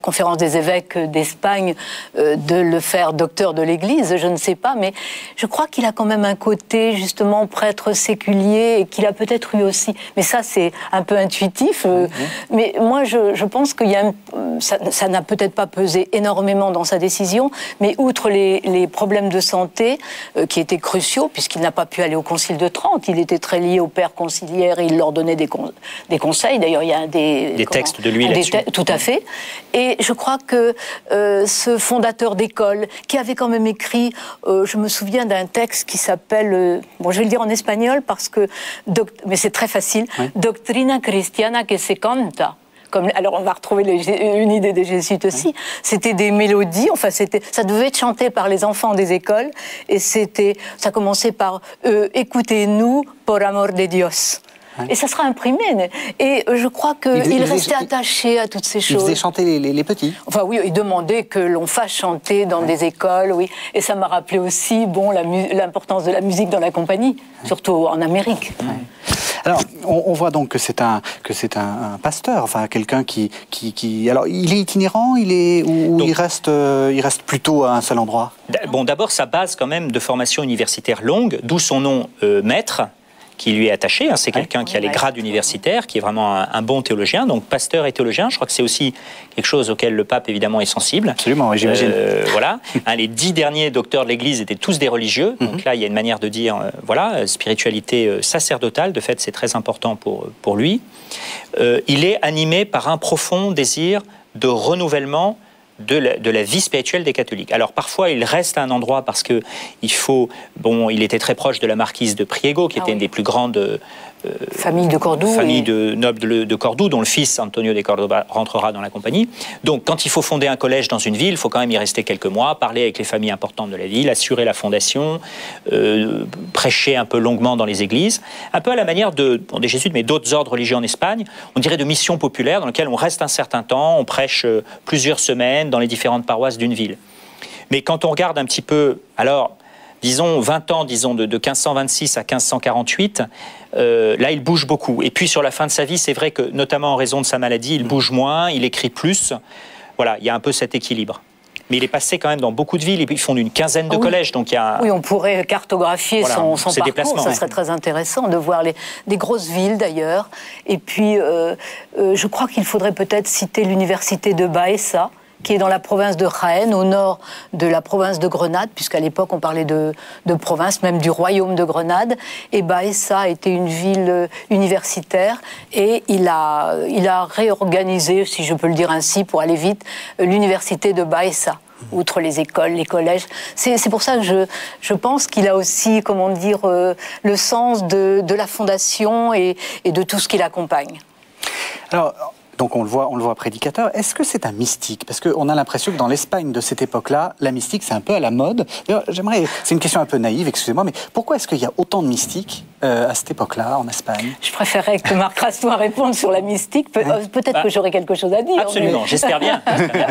conférence des évêques d'Espagne de le faire docteur de l'Église, je ne sais pas, mais je crois qu'il a quand même un côté justement prêtre séculier et qu'il a peut-être eu aussi, mais ça c'est un peu intuitif, mais moi je pense qu'il y a ça n'a peut-être pas pesé énormément dans sa décision, mais outre les problèmes de santé qui étaient cruciaux, puisqu'il n'a pas pu aller au Concile de Trente, il était très lié aux pères conciliaires et il leur donnait des conseils, d'ailleurs il y a des textes de lui là-dessus. Tout à fait, et je crois que ce fondateur d'école, qui avait quand même écrit, je me souviens d'un texte qui s'appelle, bon je vais le dire en espagnol parce que, mais c'est très facile, Doctrina Cristiana que se canta. Alors on va retrouver une idée des jésuites aussi. C'était des mélodies, enfin ça devait être chanté par les enfants des écoles, et ça commençait par écoutez-nous por amor de Dios. Et ça sera imprimé. Et je crois qu'il restait attaché à toutes ces choses. Il faisait chanter les petits. Enfin oui, il demandait que l'on fasse chanter dans des écoles, oui. Et ça m'a rappelé aussi, l'importance de la musique dans la compagnie, surtout en Amérique. Alors, on voit donc que c'est un pasteur, enfin quelqu'un qui alors il est itinérant, il reste plutôt à un seul endroit. Bon, d'abord sa base quand même de formation universitaire longue, d'où son nom maître, qui lui est attaché. C'est quelqu'un qui a les grades universitaires, qui est vraiment un bon théologien. Donc pasteur et théologien, je crois que c'est aussi quelque chose auquel le pape évidemment est sensible. Absolument, oui, j'imagine. Voilà. Les 10 derniers docteurs de l'Église étaient tous des religieux. Donc là, il y a une manière de dire, spiritualité sacerdotale. De fait, c'est très important pour lui. Il est animé par un profond désir de renouvellement de la vie spirituelle des catholiques. Alors parfois il reste à un endroit parce que il était très proche de la marquise de Priego, qui était une des plus grandes famille de Cordoue, de nobles de Cordoue, dont le fils Antonio de Córdoba rentrera dans la compagnie. Donc quand il faut fonder un collège dans une ville, il faut quand même y rester quelques mois, parler avec les familles importantes de la ville, assurer la fondation, prêcher un peu longuement dans les églises, un peu à la manière des jésuites, mais d'autres ordres religieux en Espagne, on dirait de mission populaire dans laquelle on reste un certain temps, on prêche plusieurs semaines dans les différentes paroisses d'une ville. Mais quand on regarde un petit peu, alors disons 20 ans, de 1526 à 1548, là il bouge beaucoup. Et puis sur la fin de sa vie, c'est vrai que notamment en raison de sa maladie, il bouge moins, il écrit plus. Voilà, il y a un peu cet équilibre. Mais il est passé quand même dans beaucoup de villes, et puis ils font une quinzaine de collèges. Donc il y a... Oui, on pourrait cartographier son parcours, ça serait très intéressant de voir des grosses villes d'ailleurs. Et puis je crois qu'il faudrait peut-être citer l'université de Baeza, qui est dans la province de Jaén, au nord de la province de Grenade, puisqu'à l'époque on parlait de province, même du royaume de Grenade. Et Baeza était une ville universitaire, et il a réorganisé, si je peux le dire ainsi, pour aller vite, l'université de Baeza, outre les écoles, les collèges. C'est pour ça que je pense qu'il a aussi, comment dire, le sens de la fondation et de tout ce qui l'accompagne. Alors, donc on le voit prédicateur. Est-ce que c'est un mystique? Parce qu'on a l'impression que dans l'Espagne de cette époque-là, la mystique, c'est un peu à la mode. C'est une question un peu naïve, excusez-moi, mais pourquoi est-ce qu'il y a autant de mystiques à cette époque-là, en Espagne? Je préférerais que Marc Rastoin réponde sur la mystique. Peut-être que j'aurais quelque chose à dire. Absolument, j'espère bien.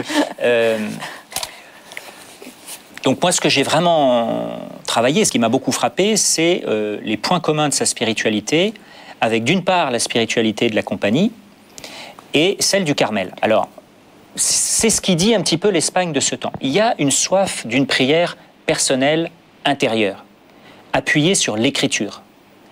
Donc moi, ce que j'ai vraiment travaillé, ce qui m'a beaucoup frappé, c'est les points communs de sa spiritualité, avec d'une part la spiritualité de la compagnie, et celle du Carmel. Alors, c'est ce qui dit un petit peu l'Espagne de ce temps. Il y a une soif d'une prière personnelle intérieure, appuyée sur l'écriture.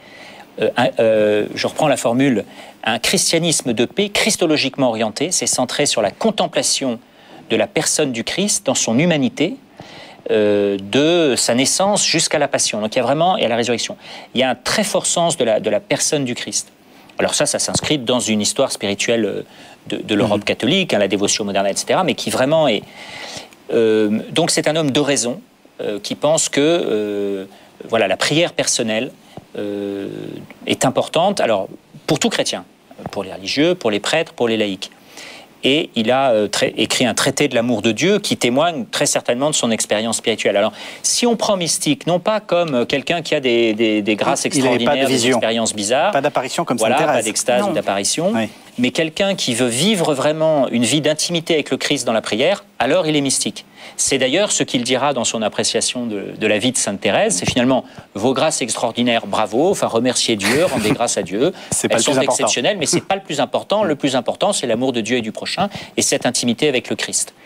Je reprends la formule, un christianisme de paix christologiquement orienté, c'est centré sur la contemplation de la personne du Christ dans son humanité, de sa naissance jusqu'à la passion. Donc il y a vraiment, et à la résurrection, il y a un très fort sens de la personne du Christ. Alors ça s'inscrit dans une histoire spirituelle de l'Europe catholique, la dévotion moderne, etc., mais qui vraiment est... donc c'est un homme d'oraison qui pense que la prière personnelle est importante, alors pour tout chrétien, pour les religieux, pour les prêtres, pour les laïcs. Et il a écrit un traité de l'amour de Dieu qui témoigne très certainement de son expérience spirituelle. Alors, si on prend mystique, non pas comme quelqu'un qui a des grâces extraordinaires, des expériences bizarres, pas d'apparition comme Sainte Thérèse, pas d'extase ou d'apparition, mais quelqu'un qui veut vivre vraiment une vie d'intimité avec le Christ dans la prière, alors il est mystique. C'est d'ailleurs ce qu'il dira dans son appréciation de la vie de Sainte Thérèse, c'est finalement vos grâces extraordinaires, bravo, enfin remerciez Dieu, rendez grâce à Dieu. Elles sont exceptionnelles, mais c'est pas le plus important. Le plus important, c'est l'amour de Dieu et du prochain et cette intimité avec le Christ.